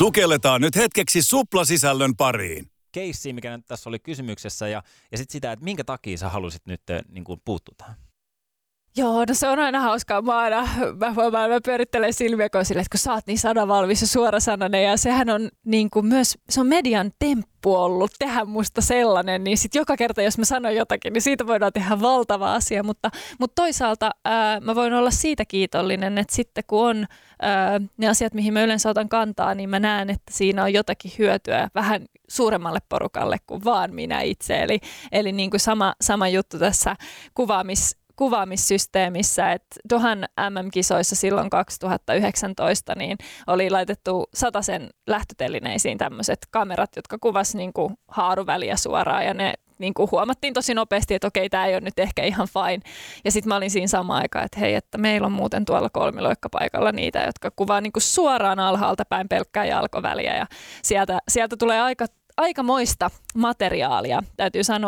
Sukelletaan nyt hetkeksi suplasisällön pariin. Keissi, mikä nyt tässä oli kysymyksessä, ja sitten sitä, että minkä takia sä halusit nyt niin kuin puuttua tähän? Joo, no se on aina hauskaa. Mä pyörittelen silmiä sille, että kun sä oot niin sanavalmis ja suorasanainen, ja sehän on niin kuin myös, se on median temppu ollut tehdä musta sellainen, niin sit joka kerta, jos mä sanon jotakin, niin siitä voidaan tehdä valtava asia, mutta toisaalta mä voin olla siitä kiitollinen, että sitten kun on ne asiat, mihin mä yleensä otan kantaa, niin mä näen, että siinä on jotakin hyötyä vähän suuremmalle kuin vaan minä itse, eli niin kuin sama juttu tässä kuvaamissysteemissä, että Dohan MM-kisoissa silloin 2019 niin oli laitettu 100 lähtötelineisiin tämmöiset kamerat, jotka kuvasi niin kuin haaruväliä suoraan, ja ne niin kuin huomattiin tosi nopeasti, että okei, tämä ei ole nyt ehkä ihan fine. Ja sitten mä olin siinä samaan aikaan, että hei, että meillä on muuten tuolla kolmiloikkapaikalla niitä, jotka kuvaa niin kuin suoraan alhaalta päin pelkkää jalkoväliä, ja sieltä tulee aikamoista materiaalia, täytyy sanoa.